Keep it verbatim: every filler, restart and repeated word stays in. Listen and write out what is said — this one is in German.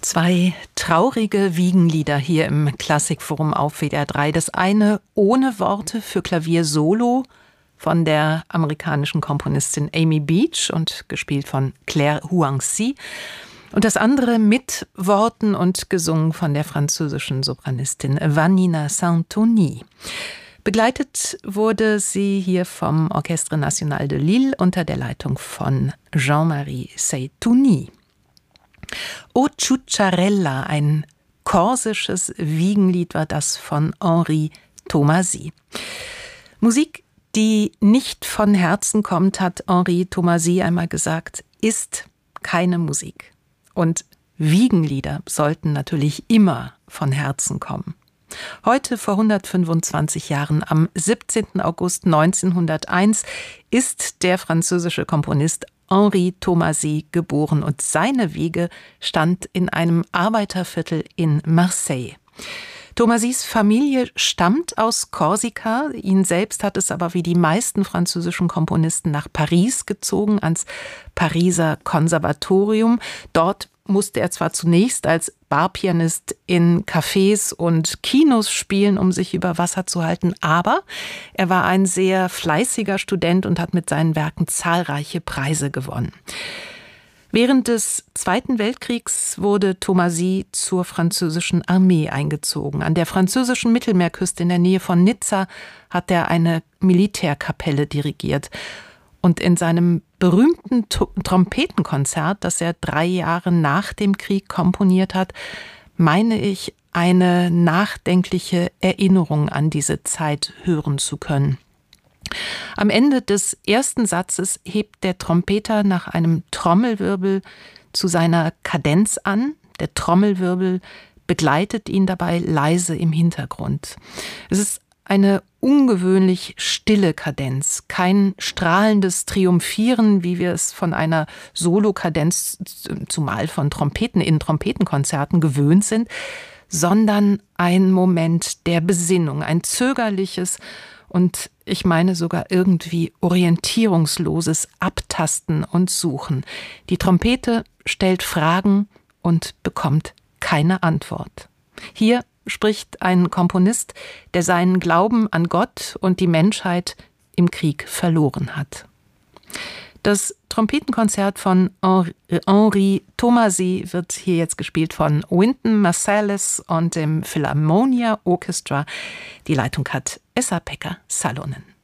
Zwei traurige Wiegenlieder hier im Klassikforum auf W D R drei. Das eine ohne Worte für Klavier Solo von der amerikanischen Komponistin Amy Beach und gespielt von Claire Huangzi. Und das andere mit Worten und gesungen von der französischen Sopranistin Vanina Santoni. Begleitet wurde sie hier vom Orchestre National de Lille unter der Leitung von Jean-Marie Seytouni. O Ciucciarella, ein korsisches Wiegenlied war das von Henri Thomasy. Musik, die nicht von Herzen kommt, hat Henri Thomasy einmal gesagt, ist keine Musik. Und Wiegenlieder sollten natürlich immer von Herzen kommen. Heute, vor hundertfünfundzwanzig Jahren, am siebzehnten August neunzehnhunderteins, ist der französische Komponist Henri Thomasy geboren und seine Wiege stand in einem Arbeiterviertel in Marseille. Thomasys Familie stammt aus Korsika, ihn selbst hat es aber wie die meisten französischen Komponisten nach Paris gezogen, ans Pariser Konservatorium. Dort musste er zwar zunächst als Barpianist in Cafés und Kinos spielen, um sich über Wasser zu halten, aber er war ein sehr fleißiger Student und hat mit seinen Werken zahlreiche Preise gewonnen. Während des Zweiten Weltkriegs wurde Thomasy zur französischen Armee eingezogen. An der französischen Mittelmeerküste in der Nähe von Nizza hat er eine Militärkapelle dirigiert. Und in seinem berühmten Trompetenkonzert, das er drei Jahre nach dem Krieg komponiert hat, meine ich, eine nachdenkliche Erinnerung an diese Zeit hören zu können. Am Ende des ersten Satzes hebt der Trompeter nach einem Trommelwirbel zu seiner Kadenz an. Der Trommelwirbel begleitet ihn dabei leise im Hintergrund. Es ist eine ungewöhnlich stille Kadenz, kein strahlendes Triumphieren, wie wir es von einer Solokadenz, zumal von Trompeten in Trompetenkonzerten gewöhnt sind, sondern ein Moment der Besinnung, ein zögerliches und ich meine sogar irgendwie orientierungsloses Abtasten und Suchen. Die Trompete stellt Fragen und bekommt keine Antwort. Hier spricht ein Komponist, der seinen Glauben an Gott und die Menschheit im Krieg verloren hat. Das Trompetenkonzert von Henri Thomasy wird hier jetzt gespielt von Wynton Marsalis und dem Philharmonia Orchestra. Die Leitung hat Esa-Pekka Salonen.